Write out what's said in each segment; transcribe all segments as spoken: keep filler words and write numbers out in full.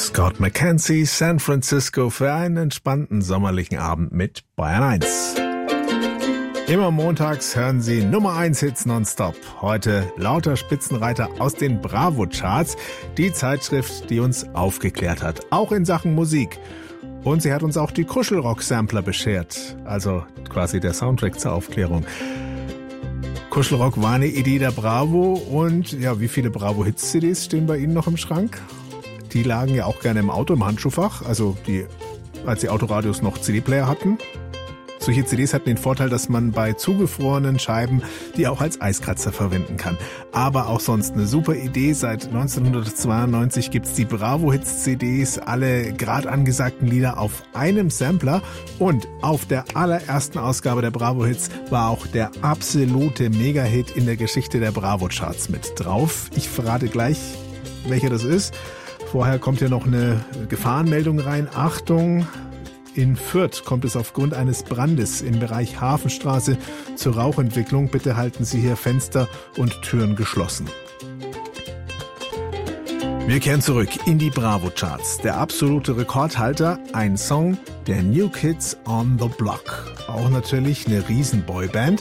Scott McKenzie, San Francisco für einen entspannten sommerlichen Abend mit Bayern eins. Immer montags hören Sie Nummer eins Hits nonstop. Heute lauter Spitzenreiter aus den Bravo-Charts, die Zeitschrift, die uns aufgeklärt hat, auch in Sachen Musik. Und sie hat uns auch die Kuschelrock-Sampler beschert, also quasi der Soundtrack zur Aufklärung. Kuschelrock war eine Idee der Bravo und ja, wie viele Bravo-Hits-C Ds stehen bei Ihnen noch im Schrank? Die lagen ja auch gerne im Auto, im Handschuhfach, also die, als die Autoradios noch C D-Player hatten. Solche C Ds hatten den Vorteil, dass man bei zugefrorenen Scheiben die auch als Eiskratzer verwenden kann. Aber auch sonst eine super Idee. Seit neunzehnhundertzweiundneunzig gibt's die Bravo-Hits-C Ds, alle gerade angesagten Lieder auf einem Sampler. Und auf der allerersten Ausgabe der Bravo-Hits war auch der absolute Mega-Hit in der Geschichte der Bravo-Charts mit drauf. Ich verrate gleich, welcher das ist. Vorher kommt hier noch eine Gefahrenmeldung rein. Achtung! In Fürth kommt es aufgrund eines Brandes im Bereich Hafenstraße zur Rauchentwicklung. Bitte halten Sie hier Fenster und Türen geschlossen. Wir kehren zurück in die Bravo-Charts. Der absolute Rekordhalter, ein Song der New Kids on the Block. Auch natürlich eine Riesen-Boyband.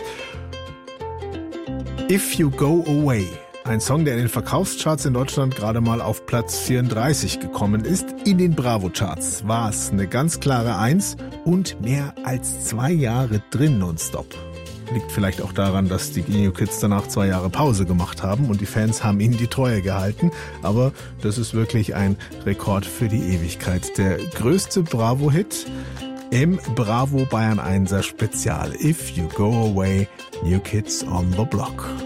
If You Go Away. Ein Song, der in den Verkaufscharts in Deutschland gerade mal auf Platz vierunddreißig gekommen ist. In den Bravo-Charts war es eine ganz klare Eins und mehr als zwei Jahre drin nonstop. Liegt vielleicht auch daran, dass die New Kids danach zwei Jahre Pause gemacht haben und die Fans haben ihnen die Treue gehalten. Aber das ist wirklich ein Rekord für die Ewigkeit. Der größte Bravo-Hit im Bravo Bayern einser Spezial. If You Go Away, New Kids on the Block.